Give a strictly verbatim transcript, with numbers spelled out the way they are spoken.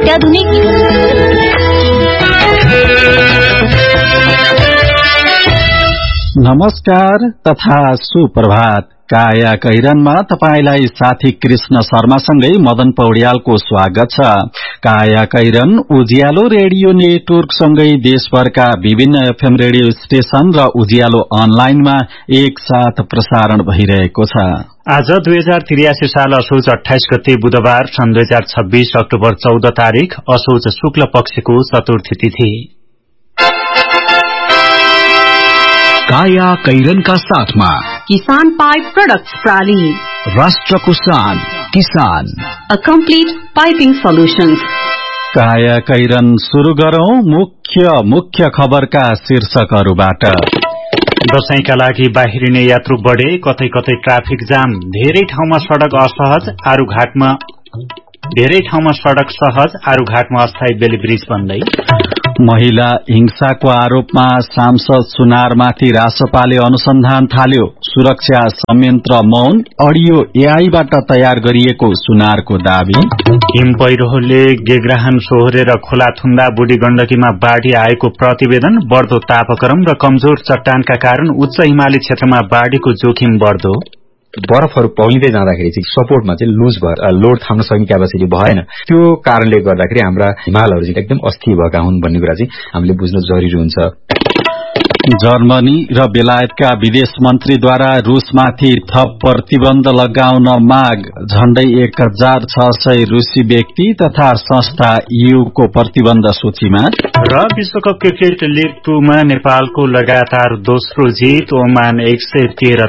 अत्याधुनिक नमस्कार तथा सुप्रभात। काया कैरनमा तपाईलाई साथी कृष्ण शर्मासँगै मदन पौड्यालको स्वागत छ। काया कैरन उज्यालो रेडियो नेटवर्कसँगै देशभरका विभिन्न एफएम रेडियो स्टेशन र उज्यालो अनलाइनमा एक साथ प्रसारण भइरहेको छ। आज दुई हजार त्रियासी साल असोज अठाइस गते बुधबार सन् दुई हजार छब्बीस अक्टोबर चौध तारीक असोज शुक्ल पक्षको चतुर्थी तिथि। काया कैरनका साथमा किसान पाइप प्रोडक्ट्स प्राली, राष्ट्रको शान किसान, अ कम्प्लिट पाइपिङ सल्युशन्स। काया कैरन शुरू गरौं मुख्य मुख्य खबरका शीर्षकहरूबाट। दशैंका लागि बाहिरिने यात्रु बढे, कतै कतै ट्राफिक जाम, धेरै ठाउँमा सड़क असहज, आरुघाटमा धेरै ठाउँमा सड़क सहज, आरुघाटमा अस्थायी बेली ब्रिज बन्दै। महिला हिंसाको आरोपमा सांसद सुनारमाथि रासपाले अनुसन्धान थाल्यो, सुरक्षा संयन्त्र मौन, अडियो एआईबाट तयार गरिएको सुनारको दावी। हिम पहिरोले गेग्राहन सोहोरेर खोला थुन्दा बुढी गण्डकीमा बाढ़ी आएको प्रतिवेदन, बढ्दो तापक्रम र कमजोर चट्टानका कारण उच्च हिमाली क्षेत्रमा बाढ़ीको जोखिम बढ्दो। बरफहरू पौलिँदै जाँदाखेरि चाहिँ सपोर्टमा चाहिँ लुज भएर लोड थाम्न सक्ने क्यापेसिटी भएन, त्यो कारणले गर्दाखेरि हाम्रा हिमालहरू चाहिँ एकदम अस्थिर भएका हुन् भन्ने कुरा चाहिँ हामीले बुझ्न जरुरी हुन्छ। जर्मनी र बेलायतका विदेश मन्त्रीद्वारा रूसमाथि थप प्रतिबन्ध लगाउन माग, झण्डै एक हजार छ सय रूसी व्यक्ति तथा संस्था ईयूको प्रतिबन्ध सूचीमा। र विश्वकप क्रिकेट लीग टूमा नेपालको लगातार दोस्रो जित, ओमान एक सय तेह्र